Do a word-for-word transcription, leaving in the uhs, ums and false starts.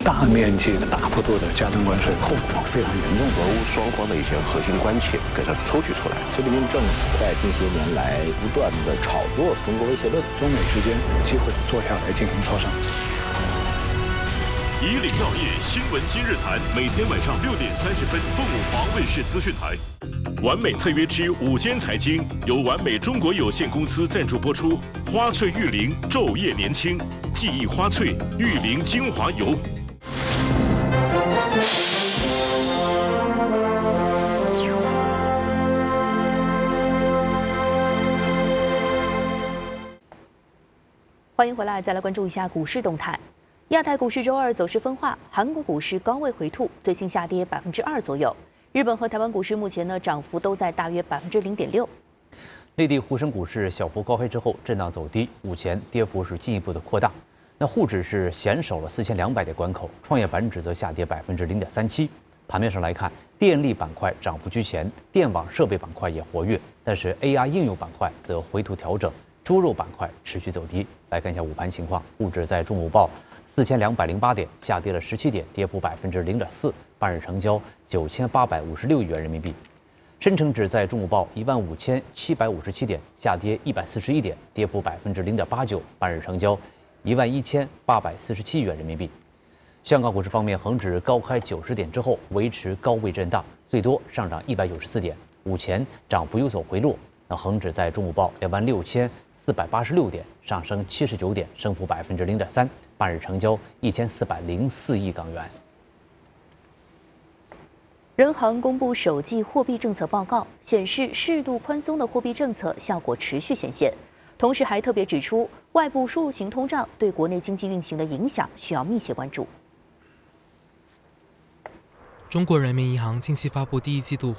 大面积的、大幅度的加征关税，后果非常严重。 俄乌双方的一些核心关切给它抽取出来。 习近平政府在近些年来不断的炒作中国威胁论， 中美之间有机会坐下来进行磋商。 以岭药业新闻今日谈，每天晚上六点三十分，凤凰卫视资讯台。完美特约之午间财经由完美中国有限公司赞助播出。花萃玉灵昼夜年轻，记忆花萃玉灵精华油。 欢迎回来，再来关注一下股市动态。亚太股市周二走势分化，韩国股市高位回吐，最新下跌百分之二左右。日本和台湾股市目前呢涨幅都在大约百分之零点六。 内地沪深股市小幅高开之后震荡走低，午前跌幅是进一步的扩大。那沪指是险守了四千两百点关口，创业板指则下跌百分之零点三七。盘面上来看，电力板块涨幅居前，电网设备板块也活跃，但是 A I 应用板块则回吐调整，猪肉板块持续走低。来看一下午盘情况，沪指在中午报四千两百零八点，下跌了十七点，跌幅百分之零点四，半日成交九千八百五十六亿元人民币。深成指在中午报一万五千七百五十七点，下跌一百四十一点，跌幅百分之零点八九，半日成交一万一千八百四十七元人民币。香港股市方面，恒指高开九十点之后维持高位震荡，最多上涨一百九十四点，午前涨幅有所回落。那恒指在中午报两万六千四百八十六点，上升七十九点，升幅百分之零点三，半日成交一千四百零四亿港元。 人行公布首季货币政策报告，显示适度宽松的货币政策效果持续显现，同时还特别指出，外部输入型通胀对国内经济运行的影响需要密切关注。 中国人民银行近期发布第一季度